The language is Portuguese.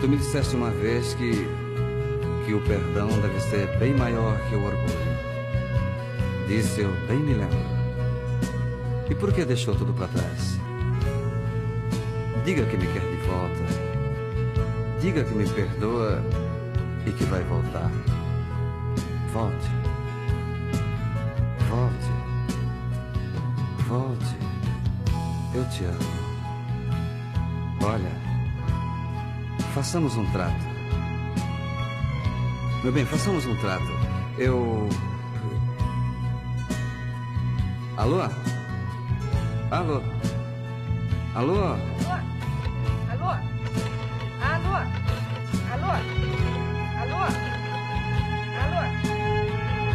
Tu me disseste uma vez que o perdão deve ser bem maior que o orgulho. Disse eu, bem me lembro. E por que deixou tudo para trás? Diga que me quer de volta. Diga que me perdoa e que vai voltar. Volte. Volte. Volte. Eu te amo. Olha, façamos um trato. Meu bem, façamos um trato. Alô? Alô? Alô? Alô? Alô? Alô? Alô? Alô?